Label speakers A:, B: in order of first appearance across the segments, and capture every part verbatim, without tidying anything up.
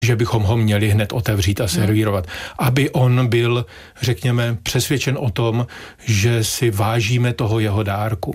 A: že bychom ho měli hned otevřít a servírovat. Aby on byl, řekněme, přesvědčen o tom, že si vážíme toho jeho dárku.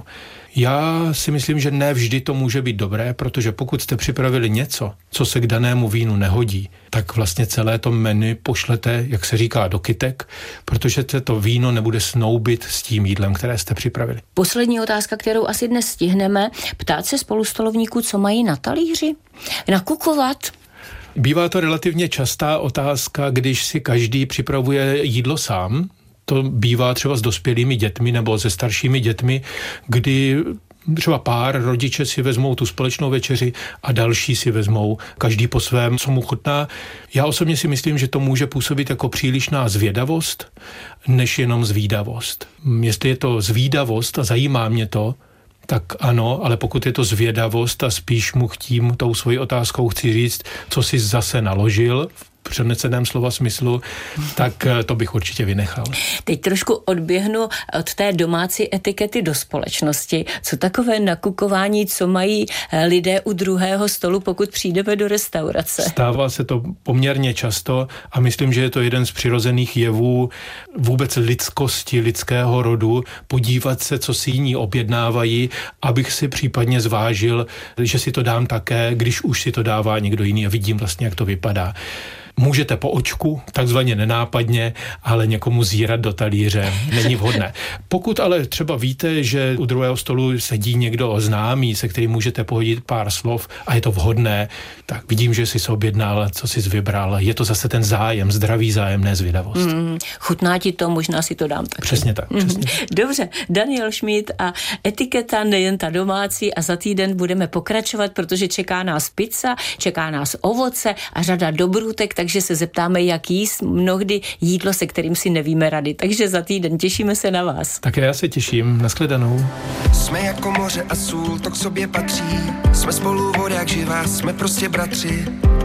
A: Já si myslím, že ne vždy to může být dobré, protože pokud jste připravili něco, co se k danému vínu nehodí, tak vlastně celé to menu pošlete, jak se říká, do kytek, protože to víno nebude snoubit s tím jídlem, které jste připravili.
B: Poslední otázka, kterou asi dnes stihneme. Ptát se spolustolovníků, co mají na talíři? Nakukovat?
A: Bývá to relativně častá otázka, když si každý připravuje jídlo sám. To bývá třeba s dospělými dětmi nebo se staršími dětmi, kdy třeba pár rodiče si vezmou tu společnou večeři a další si vezmou každý po svém, co mu chutná. Já osobně si myslím, že to může působit jako přílišná zvědavost, než jenom zvídavost. Jestli je to zvídavost a zajímá mě to, tak ano, ale pokud je to zvědavost a spíš mu chtím tou svojí otázkou chci říct, co jsi zase naložil v přeneseném slova smyslu, tak to bych určitě vynechal.
B: Teď trošku odběhnu od té domácí etikety do společnosti. Co takové nakukování, co mají lidé u druhého stolu, pokud přijdeme do restaurace?
A: Stává se to poměrně často a myslím, že je to jeden z přirozených jevů vůbec lidskosti, lidského rodu, podívat se, co si jiní objednávají, abych si případně zvážil, že si to dám také, když už si to dává někdo jiný a vidím vlastně, jak to vypadá. Můžete po očku, takzvaně nenápadně, ale někomu zírat do talíře není vhodné. Pokud ale třeba víte, že u druhého stolu sedí někdo známý, se kterým můžete pohodit pár slov a je to vhodné, tak vidím, že jsi se objednal, co jsi vybral. Je to zase ten zájem, zdravý zájem, ne zvědavost.
B: Mm, chutná ti to, možná si to dám taky.
A: Přesně tak. Přesně.
B: Mm, dobře, Daniel Schmidt a etiketa, nejen ta domácí, a za týden budeme pokračovat, protože čeká nás pizza, čeká nás ovoce a řada dobrůtek, takže se zeptáme, jak jíst mnohdy jídlo, se kterým si nevíme rady. Takže za týden těšíme se na vás.
A: Také já se těším. Nashledanou.
C: Jsme jako moře a sůl, to k sobě patří. Jsme spolu voda jak živá, jsme prostě bratři.